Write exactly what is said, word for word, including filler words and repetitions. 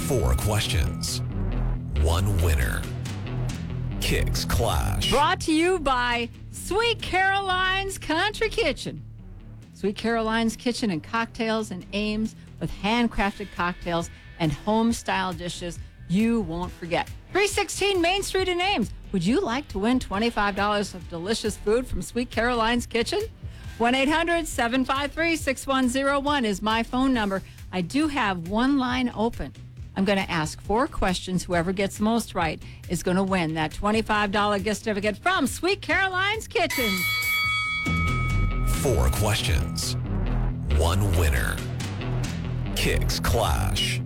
Four questions. One winner. Kicks Clash. Brought to you by Sweet Caroline's Country Kitchen. Sweet Caroline's Kitchen and Cocktails in Ames with handcrafted cocktails and home-style dishes you won't forget. three sixteen Main Street in Ames. Would you like to win twenty-five dollars of delicious food from Sweet Caroline's Kitchen? one eight hundred seven five three six one zero one is my phone number. I do have one line open. I'm going to ask four questions. Whoever gets the most right is going to win that twenty-five dollars gift certificate from Sweet Caroline's Kitchen. Four questions. One winner. Kicks Clash.